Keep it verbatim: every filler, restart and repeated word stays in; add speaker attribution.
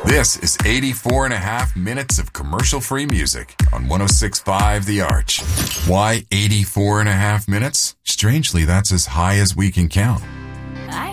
Speaker 1: This is eighty-four and a half minutes of commercial-free music on one oh six point five The Arch. Why eighty-four and a half minutes? Strangely, that's as high as we can count.